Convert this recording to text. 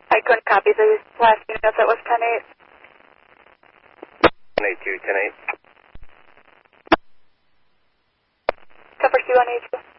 I couldn't copy the last unit. That was 10-8. 10-8. Cover C182.